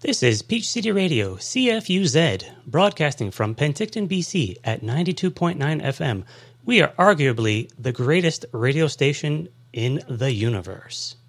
This is Peach City Radio, CFUZ, broadcasting from Penticton, BC at 92.9 FM. We are arguably the greatest radio station in the universe.